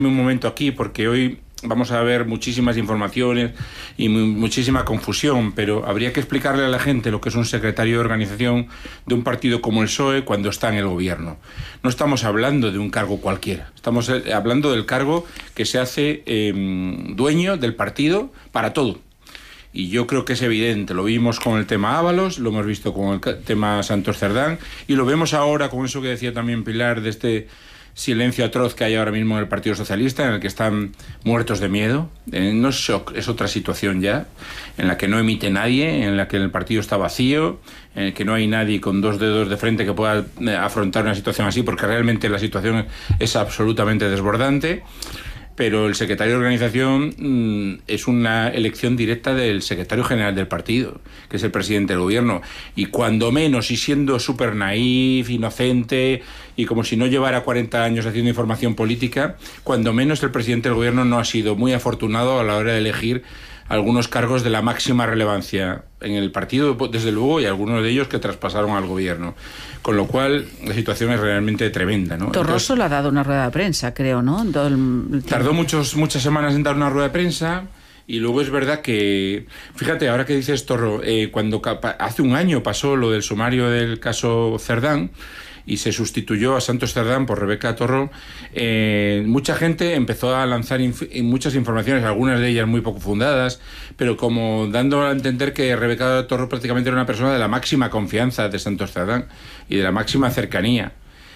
Un momento aquí, porque hoy vamos a ver muchísimas informaciones y muchísima confusión, pero habría que explicarle a la gente lo que es un secretario de organización de un partido como el PSOE cuando está en el gobierno. No estamos hablando de un cargo cualquiera, estamos hablando del cargo que se hace dueño del partido para todo. Y yo creo que es evidente, lo vimos con el tema Ábalos, lo hemos visto con el tema Santos Cerdán y lo vemos ahora con eso que decía también Pilar de este silencio atroz que hay ahora mismo en el Partido Socialista, en el que están muertos de miedo. No es shock, es otra situación ya, en la que no emite nadie, en la que el partido está vacío, en el que no hay nadie con dos dedos de frente que pueda afrontar una situación así, porque realmente la situación es absolutamente desbordante. Pero el secretario de organización es una elección directa del secretario general del partido, que es el presidente del gobierno. Y cuando menos, y siendo súper naif, inocente, y como si no llevara 40 años haciendo información política, cuando menos el presidente del gobierno no ha sido muy afortunado a la hora de elegir algunos cargos de la máxima relevancia en el partido, desde luego, y algunos de ellos que traspasaron al gobierno. Con lo cual, la situación es realmente tremenda, ¿no? Torroso le ha dado una rueda de prensa, creo, ¿no? Tardó muchas semanas en dar una rueda de prensa, y luego es verdad que, fíjate, ahora que dices Torro, cuando hace un año pasó lo del sumario del caso Cerdán, y se sustituyó a Santos Cerdán por Rebeca Torro, mucha gente empezó a lanzar muchas informaciones, algunas de ellas muy poco fundadas, pero como dando a entender que Rebeca Torro prácticamente era una persona de la máxima confianza de Santos Cerdán y de la máxima cercanía.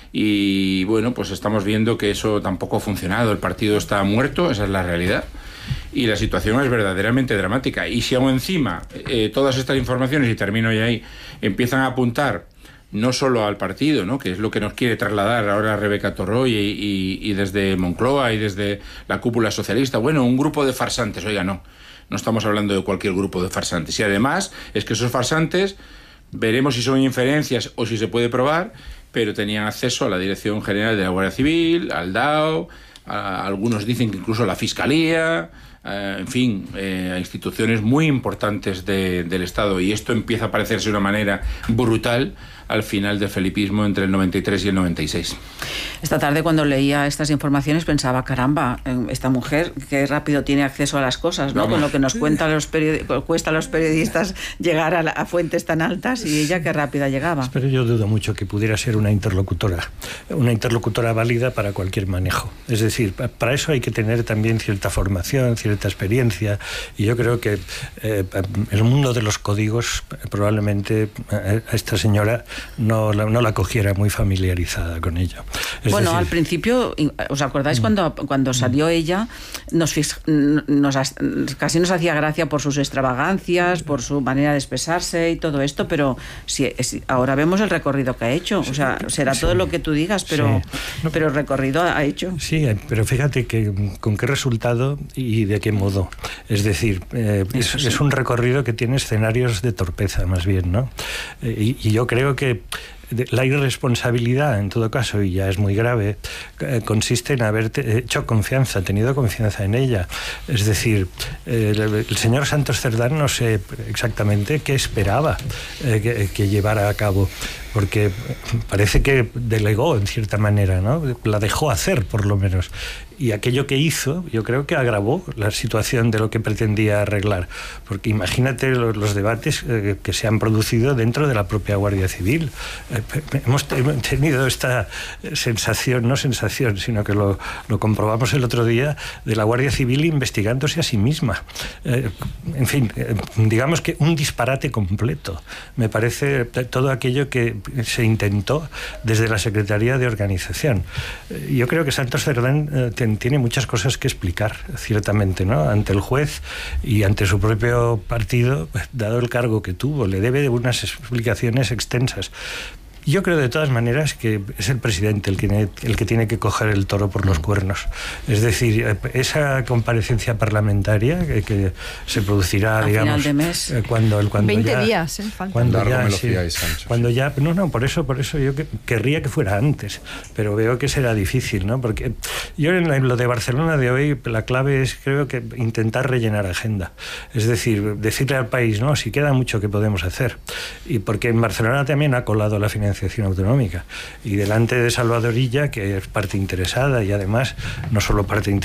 Y bueno, pues estamos viendo que eso tampoco ha funcionado, el partido está muerto, esa es la realidad. Y la situación es verdaderamente dramática. Y si aún encima todas estas informaciones, y termino ya ahí, empiezan a apuntar no solo al partido, ¿no?, que es lo que nos quiere trasladar ahora Rebeca Torro y desde Moncloa y desde la cúpula socialista, bueno, un grupo de farsantes, oiga, no estamos hablando de cualquier grupo de farsantes. Y además es que esos farsantes, veremos si son inferencias o si se puede probar, pero tenían acceso a la Dirección General de la Guardia Civil, al DAO, algunos dicen que incluso a la Fiscalía, en fin, a instituciones muy importantes del Estado, y esto empieza a parecerse de una manera brutal al final del felipismo entre el 93 y el 96. Esta tarde, cuando leía estas informaciones, pensaba, caramba, esta mujer qué rápido tiene acceso a las cosas, ¿no? Con lo que nos cuesta a los periodistas llegar a fuentes tan altas, y ella qué rápida llegaba. Pero yo dudo mucho que pudiera ser una interlocutora válida para cualquier manejo. Es decir, para eso hay que tener también cierta formación, cierta experiencia, y yo creo que el mundo de los códigos probablemente a esta señora no la cogiera muy familiarizada con ello. Bueno, al principio, ¿os acordáis cuando salió ella? Casi nos hacía gracia por sus extravagancias, por su manera de expresarse y todo esto, pero si ahora vemos el recorrido que ha hecho. O sea, será todo lo que tú digas, pero el recorrido ha hecho. Sí, pero fíjate con qué resultado y de qué modo. Es decir, es un recorrido que tiene escenarios de torpeza, más bien, ¿no? Y yo creo que la irresponsabilidad, en todo caso, y ya es muy grave, consiste en haber hecho confianza, tenido confianza en ella. Es decir, el señor Santos Cerdán no sé exactamente qué esperaba que llevara a cabo, porque parece que delegó en cierta manera, ¿no? La dejó hacer, por lo menos. Y aquello que hizo, yo creo que agravó la situación de lo que pretendía arreglar. Porque imagínate los debates que se han producido dentro de la propia Guardia Civil. Hemos tenido esta sensación, sino que lo comprobamos el otro día, de la Guardia Civil investigándose a sí misma. En fin, digamos que un disparate completo. Me parece todo aquello que se intentó desde la Secretaría de Organización. Yo creo que Santos Cerdán tiene muchas cosas que explicar, ciertamente, ¿no?, ante el juez y ante su propio partido, dado el cargo que tuvo. Le debe unas explicaciones extensas. Yo creo de todas maneras que es el presidente el que tiene que coger el toro por los cuernos. Es decir, esa comparecencia parlamentaria que se producirá, digamos, final de mes. Cuando 20 ya, días, falta. Cuando ya, no, por eso yo querría que fuera antes, pero veo que será difícil, ¿no? Porque yo en lo de Barcelona de hoy, la clave es, creo, que intentar rellenar agenda. Es decir, decirle al país, no, si queda mucho que podemos hacer. Y porque en Barcelona también ha colado la financiación financiación autonómica. Y delante de Salvador Illa, que es parte interesada y además no solo parte